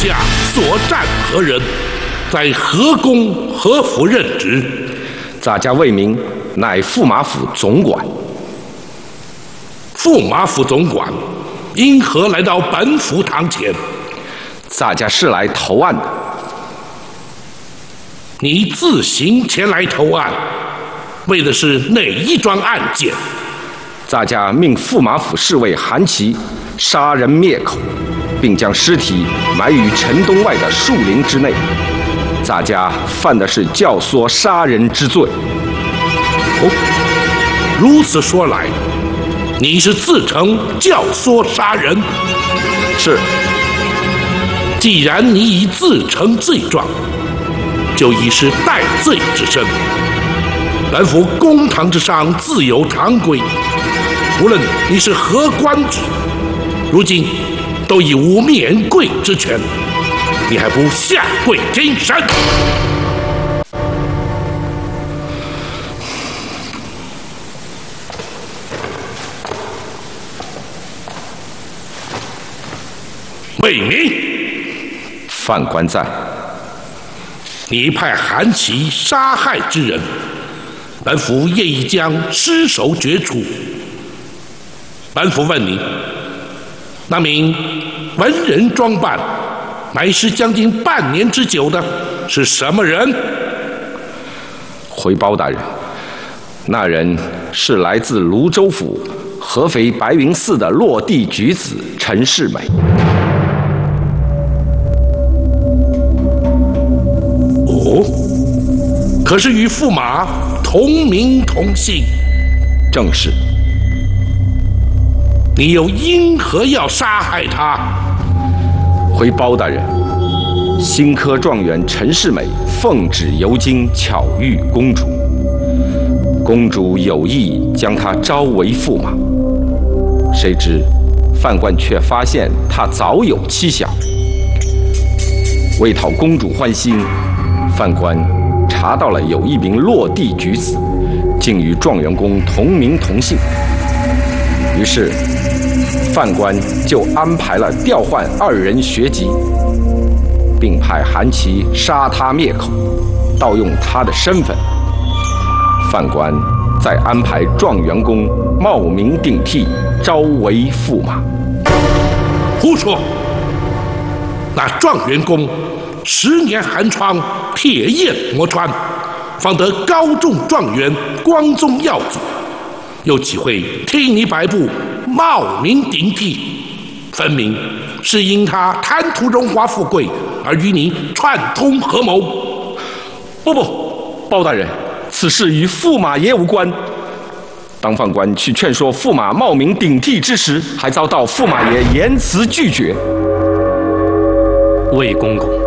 下所战何人，在何宫何府任职？ 在家为民，乃驸马府总管。 驸马府总管因何来到本府堂前？ 在家是来投案的。 你自行前来投案，为的是哪一桩案件？ 在家命驸马府侍卫韩琦杀人灭口，并将尸体埋于城东外的树林之内。在家犯的是教唆杀人之罪。 哦，如此说来，你是自称教唆杀人？ 是。 既然你已自成罪状，就已是戴罪之身。本府公堂之上自有堂规，无论你是何官职，如今都已无免贵之权，你还不下跪听审？为民。 犯官在。 你派韩琦杀害之人，本府业已将尸首决除。本府问你，那名文人装扮埋尸将近半年之久的是什么人？ 回包大人，那人是来自泸州府合肥白云寺的落地举子陈世美。 哦，可是与驸马同名同姓？ 正是。 你又因何要杀害他？ 回包大人，新科状元陈世美奉旨游京巧遇公主，公主有意将他招为驸马，谁知犯官却发现他早有妻小。为讨公主欢心，犯官查到了有一名落地举子，竟与状元公同名同姓。于是犯官就安排了调换二人学籍，并派韩琦杀他灭口，盗用他的身份。犯官再安排状元公冒名顶替，招为驸马。 胡说！那状元公10年寒窗，铁砚磨穿，方得高中状元，光宗耀祖，又岂会听你摆布，冒名顶替？分明是因他贪图荣华富贵，而与你串通合谋。 不，包大人，此事与驸马爷无关。当犯官去劝说驸马冒名顶替之时，还遭到驸马爷严词拒绝。 魏公公，